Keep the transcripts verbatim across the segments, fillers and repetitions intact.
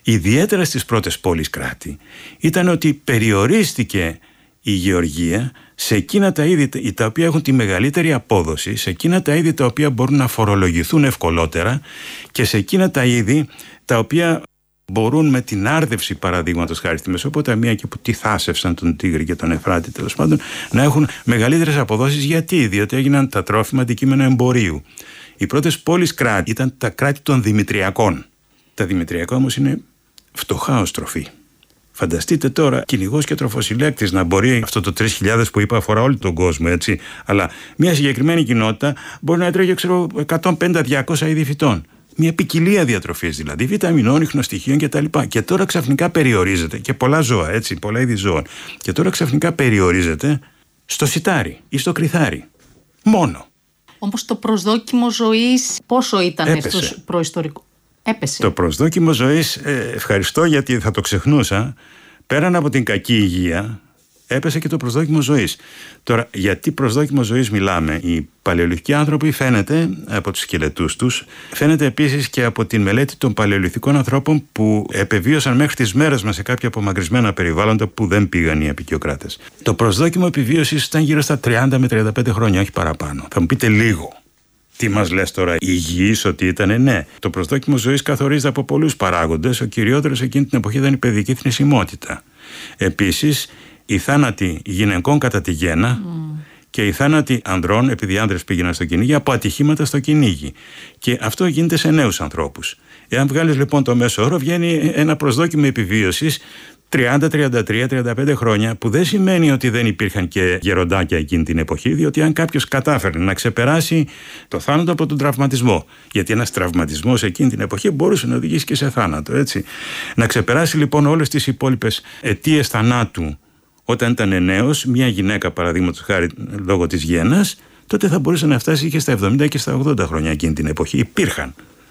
ιδιαίτερα στις πρώτες πόλεις κράτη, ήταν ότι περιορίστηκε η γεωργία σε εκείνα τα είδη τα οποία έχουν τη μεγαλύτερη απόδοση, σε εκείνα τα είδη τα οποία μπορούν να φορολογηθούν ευκολότερα και σε εκείνα τα είδη τα οποία μπορούν με την άρδευση, παραδείγματος χάρη στη Μεσοποταμία και που τη θάσευσαν τον Τίγρη και τον Εφράτη, τέλος πάντων, να έχουν μεγαλύτερες αποδόσεις. Γιατί? Διότι έγιναν τα τρόφιμα αντικείμενα εμπορίου. Οι πρώτες πόλεις κράτη ήταν τα κράτη των Δημητριακών. Τα Δημητριακά όμως είναι φτωχά ως τροφή. Φανταστείτε τώρα κυνηγός και τροφοσυλλέκτης να μπορεί, αυτό το τρεις χιλιάδες που είπα αφορά όλο τον κόσμο, έτσι, αλλά μια συγκεκριμένη κοινότητα μπορεί να τρέχει, ξέρω, εκατόν πενήντα με διακόσια είδη φυτών. Μια ποικιλία διατροφής δηλαδή, βιταμινών, ιχνοστοιχείων κτλ. Και τώρα ξαφνικά περιορίζεται, και πολλά ζώα, έτσι, πολλά είδη ζώων. Και τώρα ξαφνικά περιορίζεται στο σιτάρι ή στο κρυθάρι. Μόνο. Όμως το προσδόκιμο ζωής πόσο ήταν στο προϊστορικό? Έπεσε. Το προσδόκιμο ζωής, ε, ευχαριστώ γιατί θα το ξεχνούσα, πέραν από την κακή υγεία, έπεσε και το προσδόκιμο ζωής. Τώρα, γιατί προσδόκιμο ζωής μιλάμε? Οι παλαιολιθικοί άνθρωποι, φαίνεται από τους σκελετούς τους, φαίνεται επίσης και από την μελέτη των παλαιολιθικών ανθρώπων που επεβίωσαν μέχρι τις μέρες μας σε κάποια απομακρυσμένα περιβάλλοντα που δεν πήγαν οι αποικιοκράτες. Το προσδόκιμο επιβίωσης ήταν γύρω στα τριάντα με τριάντα πέντε χρόνια, όχι παραπάνω. Θα μου πείτε λίγο. Τι μας λες τώρα, υγιής ότι ήτανε? Ναι. Το προσδόκιμο ζωής καθορίζεται από πολλούς παράγοντες. Ο κυριότερος εκείνη την εποχή ήταν η παιδική θνησιμότητα. Επίσης, οι θάνατοι γυναικών κατά τη γέννα mm. και οι θάνατοι ανδρών, επειδή οι άνδρες πήγαιναν στο κυνήγι, από ατυχήματα στο κυνήγι. Και αυτό γίνεται σε νέους ανθρώπους. Εάν βγάλεις λοιπόν το μέσο όρο, βγαίνει ένα προσδόκιμο επιβίωσης τριάντα, τριάντα τρία, τριάντα πέντε χρόνια, που δεν σημαίνει ότι δεν υπήρχαν και γεροντάκια εκείνη την εποχή, διότι αν κάποιος κατάφερε να ξεπεράσει το θάνατο από τον τραυματισμό, γιατί ένας τραυματισμός εκείνη την εποχή μπορούσε να οδηγήσει και σε θάνατο, έτσι. Να ξεπεράσει λοιπόν όλες τις υπόλοιπες αιτίες θανάτου όταν ήταν νέος, μια γυναίκα παραδείγματος χάρη λόγω της γέννας, τότε θα μπορούσε να φτάσει και στα εβδομήντα και στα ογδόντα χρόνια εκείνη την εποχή. Υπήρχαν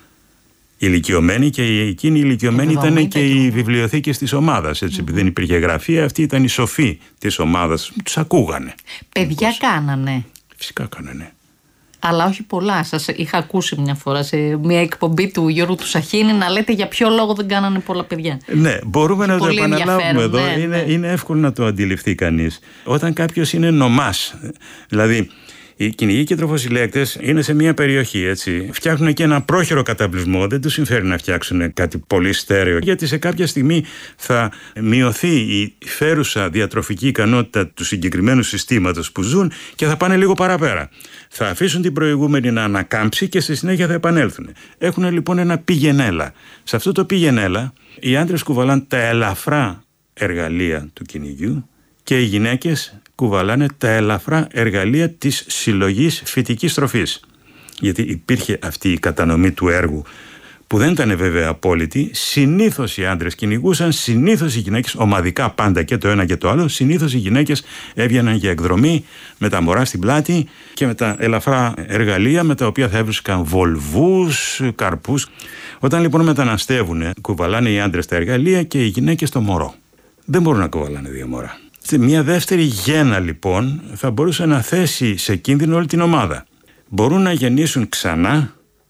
ηλικιωμένοι και εκείνοι οι ηλικιωμένοι ήταν και οι βιβλιοθήκες της ομάδας. Έτσι, mm-hmm. επειδή δεν υπήρχε γραφεία, αυτοί ήταν οι σοφοί της ομάδας. Τους ακούγανε. Παιδιά πώς κάνανε. Φυσικά κάνανε. Αλλά όχι πολλά. Σας είχα ακούσει μια φορά σε μια εκπομπή του Γιώργου του Σαχίνη να λέτε για ποιο λόγο δεν κάνανε πολλά παιδιά. Ναι, μπορούμε να το επαναλάβουμε εδώ. Ναι, είναι, ναι. είναι εύκολο να το αντιληφθεί κανείς. Όταν κάποιος είναι νομάς, δηλαδή οι κυνηγοί και τροφοσυλλέκτες είναι σε μια περιοχή, έτσι. Φτιάχνουν και ένα πρόχειρο καταπλησμό. Δεν τους συμφέρει να φτιάξουν κάτι πολύ στέρεο, γιατί σε κάποια στιγμή θα μειωθεί η φέρουσα διατροφική ικανότητα του συγκεκριμένου συστήματος που ζουν και θα πάνε λίγο παραπέρα. Θα αφήσουν την προηγούμενη να ανακάμψει και στη συνέχεια θα επανέλθουν. Έχουν λοιπόν ένα πηγενέλα. Σε αυτό το πηγενέλα οι άντρες κουβαλάνε τα ελαφρά εργαλεία του κυνηγιού και οι γυναίκες κουβαλάνε τα ελαφρά εργαλεία της συλλογής φυτικής τροφής. Γιατί υπήρχε αυτή η κατανομή του έργου που δεν ήταν βέβαια απόλυτη. Συνήθως οι άντρες κυνηγούσαν, συνήθως οι γυναίκες, ομαδικά πάντα και το ένα και το άλλο, συνήθως οι γυναίκες έβγαιναν για εκδρομή με τα μωρά στην πλάτη και με τα ελαφρά εργαλεία με τα οποία θα έβρισκαν βολβούς, καρπούς. Όταν λοιπόν μεταναστεύουν, κουβαλάνε οι άντρες τα εργαλεία και οι γυναίκες το μωρό. Δεν μπορούν να κουβαλάνε δύο μωρά. Μια δεύτερη γέννα λοιπόν θα μπορούσε να θέσει σε κίνδυνο όλη την ομάδα. Μπορούν να γεννήσουν ξανά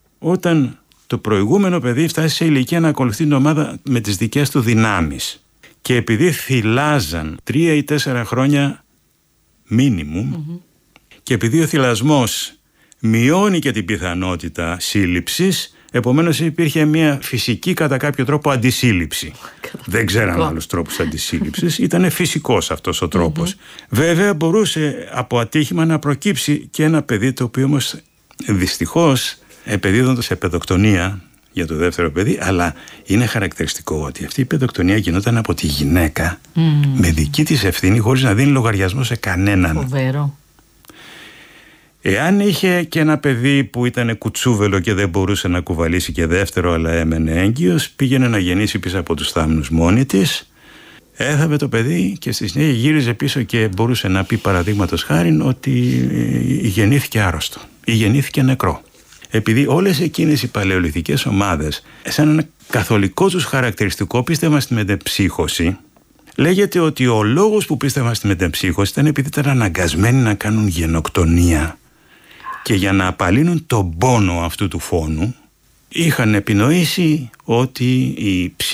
όταν το προηγούμενο παιδί φτάσει σε ηλικία να ακολουθεί την ομάδα με τις δικές του δυνάμεις. Και επειδή θυλάζαν τρία ή τέσσερα χρόνια μίνιμουμ mm-hmm. και επειδή ο θυλασμός μειώνει και την πιθανότητα σύλληψης, επομένως υπήρχε μια φυσική κατά κάποιο τρόπο αντισύλληψη. Δεν ξέραν άλλους τρόπους αντισύλληψης, ήταν φυσικός αυτός ο τρόπος. Mm-hmm. Βέβαια μπορούσε από ατύχημα να προκύψει και ένα παιδί το οποίο όμως δυστυχώς επεδίδονται σε παιδοκτονία για το δεύτερο παιδί, αλλά είναι χαρακτηριστικό ότι αυτή η παιδοκτονία γινόταν από τη γυναίκα mm. με δική της ευθύνη χωρίς να δίνει λογαριασμό σε κανέναν. Φοβερό. Εάν είχε και ένα παιδί που ήταν κουτσούβελο και δεν μπορούσε να κουβαλήσει και δεύτερο αλλά έμενε έγκυος, πήγαινε να γεννήσει πίσω από τους θάμνους μόνη της, έθαβε το παιδί και στη συνέχεια γύριζε πίσω και μπορούσε να πει παραδείγματος χάριν ότι γεννήθηκε άρρωστο ή γεννήθηκε νεκρό. Επειδή όλες εκείνες οι παλαιολιθικές ομάδες σαν ένα καθολικό τους χαρακτηριστικό πίστευαν στη μετεμψύχωση, λέγεται ότι ο λόγος που πίστευαν στη μετεμψύχωση ήταν επειδή ήταν αναγκασμένοι να κάνουν γενοκτονία και για να απαλύνουν τον πόνο αυτού του φόνου είχαν επινοήσει ότι η ψυχή